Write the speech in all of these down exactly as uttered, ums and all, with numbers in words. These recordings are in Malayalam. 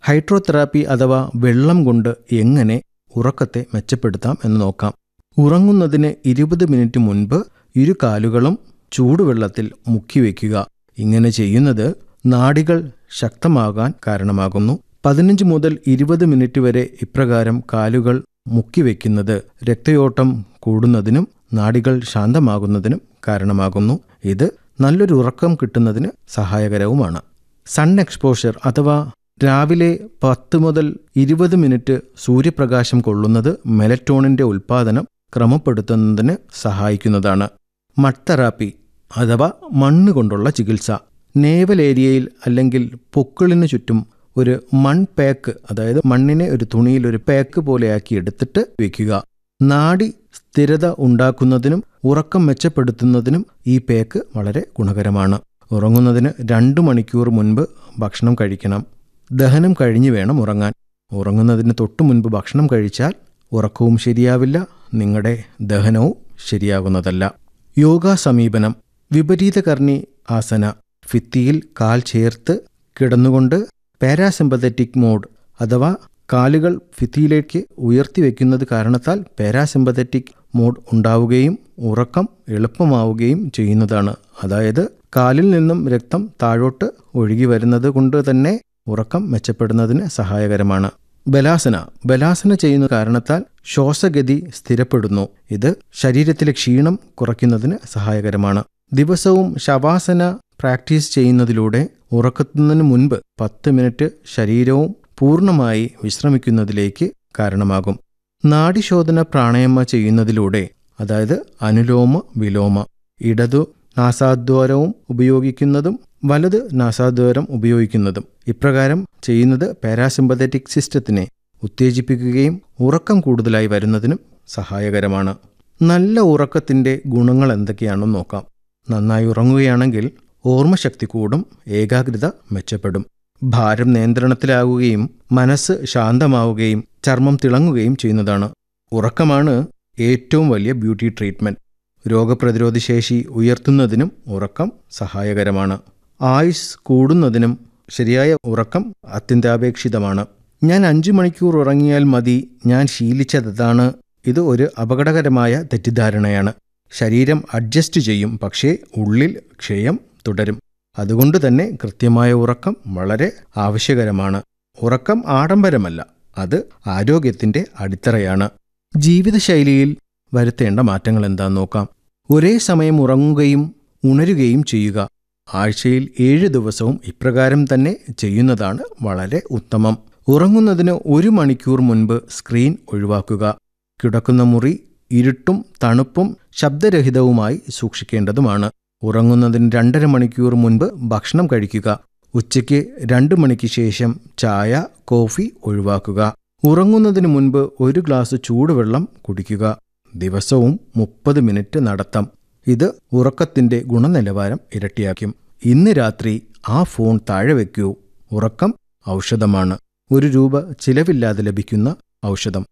ഹൈഡ്രോതെറാപ്പി അഥവാ വെള്ളം കൊണ്ട് എങ്ങനെ ഉറക്കത്തെ മെച്ചപ്പെടുത്താം എന്ന് നോക്കാം. ഉറങ്ങുന്നതിന് ഇരുപത് മിനിറ്റ് മുൻപ് ഇരു കാലുകളും ചൂടുവെള്ളത്തിൽ മുക്കിവെക്കുക. ഇങ്ങനെ ചെയ്യുന്നത് നാഡികൾ ശക്തമാകാൻ കാരണമാകുന്നു. പതിനഞ്ച് മുതൽ ഇരുപത് മിനിറ്റ് വരെ ഇപ്രകാരം കാലുകൾ മുക്കിവെക്കുന്നത് രക്തയോട്ടം കൂടുന്നതിനും നാഡികൾ ശാന്തമാകുന്നതിനും കാരണമാകുന്നു. ഇത് നല്ലൊരു ഉറക്കം കിട്ടുന്നതിന് സഹായകരവുമാണ്. സൺ എക്സ്പോഷർ അഥവാ രാവിലെ പത്ത് മുതൽ ഇരുപത് മിനിറ്റ് സൂര്യപ്രകാശം കൊള്ളുന്നത് മെലറ്റോണിന്റെ ഉൽപ്പാദനം ക്രമപ്പെടുത്തുന്നതിന് സഹായിക്കുന്നതാണ്. മഡ് തെറാപ്പി അഥവാ മണ്ണ് കൊണ്ടുള്ള ചികിത്സ. നേവൽ ഏരിയയിൽ അല്ലെങ്കിൽ പൊക്കിളിനു ചുറ്റും ഒരു മൺ പാക്ക്, അതായത് മണ്ണിനെ ഒരു തുണിയിൽ ഒരു പാക്ക് പോലെയാക്കി എടുത്തിട്ട് വയ്ക്കുക. നാഡി സ്ഥിരത ഉണ്ടാക്കുന്നതിനും ഉറക്കം മെച്ചപ്പെടുത്തുന്നതിനും ഈ പാക്ക് വളരെ ഗുണകരമാണ്. ഉറങ്ങുന്നതിന് രണ്ടു മണിക്കൂർ മുൻപ് ഭക്ഷണം കഴിക്കണം. ദഹനം കഴിഞ്ഞ് വേണം ഉറങ്ങാൻ. ഉറങ്ങുന്നതിന് തൊട്ടു മുൻപ് ഭക്ഷണം കഴിച്ചാൽ ഉറക്കവും ശരിയാവില്ല, നിങ്ങളുടെ ദഹനവും ശരിയാകുന്നതല്ല. യോഗ സമീപനം. വിപരീതകർണി ആസന. ഭിത്തിയിൽ കാൽ ചേർത്ത് കിടന്നുകൊണ്ട് പാരാസിമ്പത്തറ്റിക് മോഡ് അഥവാ കാലുകൾ ഭിത്തിയിലേക്ക് ഉയർത്തിവെക്കുന്നത് കാരണത്താൽ പാരാസിമ്പത്തറ്റിക് മോഡ് ഉണ്ടാവുകയും ഉറക്കം എളുപ്പമാവുകയും ചെയ്യുന്നതാണ്. അതായത് കാലിൽ നിന്നും രക്തം താഴോട്ട് ഒഴുകി വരുന്നത് കൊണ്ട് തന്നെ ഉറക്കം മെച്ചപ്പെടുന്നതിന് സഹായകരമാണ്. ബലാസന. ബലാസന ചെയ്യുന്ന കാരണത്താൽ ശ്വാസഗതി സ്ഥിരപ്പെടുന്നു. ഇത് ശരീരത്തിലെ ക്ഷീണം കുറയ്ക്കുന്നതിന് സഹായകരമാണ്. ദിവസവും ശവാസന പ്രാക്ടീസ് ചെയ്യുന്നതിലൂടെ ഉറക്കുന്നതിന് മുൻപ് പത്ത് മിനിറ്റ് ശരീരവും പൂർണ്ണമായി വിശ്രമിക്കുന്നതിലേക്ക് കാരണമാകും. നാഡിശോധന പ്രാണായാമ ചെയ്യുന്നതിലൂടെ, അതായത് അനുലോമ വിലോമ, ഇടതു നാസാദ്വാരവും ഉപയോഗിക്കുന്നതും വലത് നാസാദ്വാരം ഉപയോഗിക്കുന്നതും ഇപ്രകാരം ചെയ്യുന്നത് പാരാസിമ്പത്തറ്റിക് സിസ്റ്റത്തിനെ ഉത്തേജിപ്പിക്കുകയും ഉറക്കം കൂടുതലായി വരുന്നതിനും സഹായകരമാണ്. നല്ല ഉറക്കത്തിൻ്റെ ഗുണങ്ങൾ എന്തൊക്കെയാണെന്ന് നോക്കാം. നന്നായി ഉറങ്ങുകയാണെങ്കിൽ ഓർമ്മശക്തി കൂടും, ഏകാഗ്രത മെച്ചപ്പെടും, ഭാരം നിയന്ത്രണത്തിലാവുകയും മനസ്സ് ശാന്തമാവുകയും ചർമ്മം തിളങ്ങുകയും ചെയ്യുന്നതാണ്. ഉറക്കമാണ് ഏറ്റവും വലിയ ബ്യൂട്ടി ട്രീറ്റ്മെൻറ്റ്. രോഗപ്രതിരോധ ശേഷി ഉയർത്തുന്നതിനും ഉറക്കം സഹായകരമാണ്. ആയുസ് കൂടുന്നതിനും ശരിയായ ഉറക്കം അത്യന്താപേക്ഷിതമാണ്. ഞാൻ അഞ്ചു മണിക്കൂർ ഉറങ്ങിയാൽ മതി, ഞാൻ ശീലിച്ചതാണ്. ഇത് ഒരു അപകടകരമായ തെറ്റിദ്ധാരണയാണ്. ശരീരം അഡ്ജസ്റ്റ് ചെയ്യും, പക്ഷേ ഉള്ളിൽ ക്ഷയം തുടരും. അതുകൊണ്ട് തന്നെ കൃത്യമായ ഉറക്കം വളരെ ആവശ്യകരമാണ്. ഉറക്കം ആഡംബരമല്ല, അത് ആരോഗ്യത്തിൻ്റെ അടിത്തറയാണ്. ജീവിതശൈലിയിൽ വരുത്തേണ്ട മാറ്റങ്ങൾ എന്താണെന്ന് നോക്കാം. ഒരേ സമയം ഉറങ്ങുകയും ഉണരുകയും ചെയ്യുക. ആഴ്ചയിൽ ഏഴ് ദിവസവും ഇപ്രകാരം തന്നെ ചെയ്യുന്നതാണ് വളരെ ഉത്തമം. ഉറങ്ങുന്നതിന് ഒരു മണിക്കൂർ മുൻപ് സ്ക്രീൻ ഒഴിവാക്കുക. കിടക്കുന്ന മുറി ഇരുട്ടും തണുപ്പും ശബ്ദരഹിതവുമായി സൂക്ഷിക്കേണ്ടതുമാണ്. ഉറങ്ങുന്നതിന് രണ്ടര മണിക്കൂർ മുൻപ് ഭക്ഷണം കഴിക്കുക. ഉച്ചയ്ക്ക് രണ്ട് മണിക്ക് ശേഷം ചായ, കോഫി ഒഴിവാക്കുക. ഉറങ്ങുന്നതിന് മുൻപ് ഒരു ഗ്ലാസ് ചൂടുവെള്ളം കുടിക്കുക. ദിവസവും മുപ്പത് മിനിറ്റ് നടത്തം. ഇത് ഉറക്കത്തിൻ്റെ ഗുണനിലവാരം ഇരട്ടിയാക്കും. ഇന്ന് രാത്രി ആ ഫോൺ താഴെ വയ്ക്കൂ. ഉറക്കം ഔഷധമാണ്. ഒരു രൂപ ചിലവില്ലാതെ ലഭിക്കുന്ന ഔഷധം.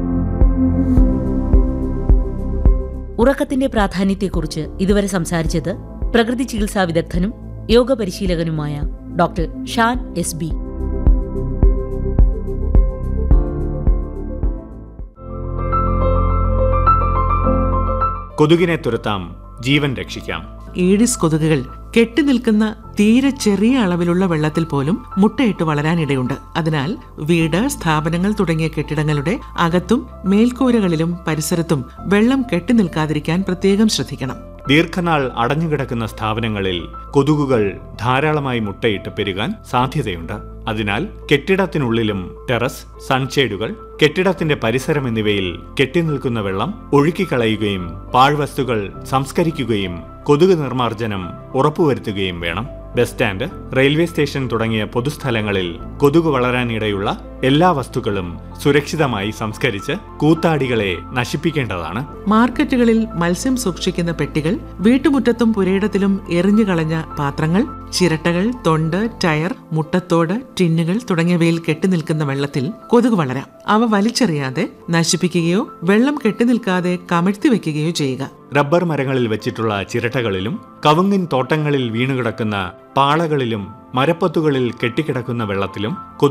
ഉറക്കത്തിന്റെ പ്രാധാന്യത്തെക്കുറിച്ച് ഇതുവരെ സംസാരിച്ചത് പ്രകൃതി ചികിത്സാ വിദഗ്ധനും yoga പരിശീലകനുമായ doctor Shaan S B. കൊതുകിനെ തുരത്താം, ജീവൻ രക്ഷിക്കാം. ഈഡിസ് കൊതുകുകൾ കെട്ടിനിൽക്കുന്ന തീരെ ചെറിയ അളവിലുള്ള വെള്ളത്തിൽ പോലും മുട്ടയിട്ട് വളരാനിടയുണ്ട്. അതിനാൽ വീട്, സ്ഥാപനങ്ങൾ തുടങ്ങിയ കെട്ടിടങ്ങളുടെ അകത്തും മേൽക്കൂരകളിലും പരിസരത്തും വെള്ളം കെട്ടിനിൽക്കാതിരിക്കാൻ പ്രത്യേകം ശ്രദ്ധിക്കണം. ദീർഘനാൾ അടഞ്ഞുകിടക്കുന്ന സ്ഥാപനങ്ങളിൽ കൊതുകുകൾ ധാരാളമായി മുട്ടയിട്ട് പെരുകാൻ സാധ്യതയുണ്ട്. അതിനാൽ കെട്ടിടത്തിനുള്ളിലും ടെറസ്, സൺഷെയ്ഡുകൾ, കെട്ടിടത്തിന്റെ പരിസരം എന്നിവയിൽ കെട്ടിനിൽക്കുന്ന വെള്ളം ഒഴുക്കിക്കളയുകയും പാഴ്വസ്തുക്കൾ സംസ്കരിക്കുകയും കൊതുക് നിർമ്മാർജ്ജനം ഉറപ്പുവരുത്തുകയും വേണം. ബസ് സ്റ്റാൻഡ്, റെയിൽവേ സ്റ്റേഷൻ തുടങ്ങിയ പൊതുസ്ഥലങ്ങളിൽ കൊതുക് വളരാനിടയുള്ള എല്ലാ വസ്തുക്കളും സുരക്ഷിതമായി സംസ്കരിച്ച് കൂത്താടികളെ നശിപ്പിക്കേണ്ടതാണ്. മാർക്കറ്റുകളിൽ മത്സ്യം സൂക്ഷിക്കുന്ന പെട്ടികൾ, വീട്ടുമുറ്റത്തും പുരയിടത്തിലും എറിഞ്ഞുകളഞ്ഞ പാത്രങ്ങൾ, ചിരട്ടകൾ, തൊണ്ട്, ടയർ, മുട്ടത്തോട്, ടിന്നുകൾ തുടങ്ങിയവയിൽ കെട്ടിനിൽക്കുന്ന വെള്ളത്തിൽ കൊതുക് വളരാം. അവ വലിച്ചെറിയാതെ നശിപ്പിക്കുകയോ വെള്ളം കെട്ടിനിൽക്കാതെ കമഴ്ത്തിവെക്കുകയോ ചെയ്യുക. റബ്ബർ മരങ്ങളിൽ വെച്ചിട്ടുള്ള ചിരട്ടകളിലും കവുങ്ങിൻ തോട്ടങ്ങളിൽ വീണുകിടക്കുന്ന പാളകളിലും മരപ്പത്തുകളിൽ കെട്ടിക്കിടക്കുന്ന വെള്ളത്തിലും കൊതുക്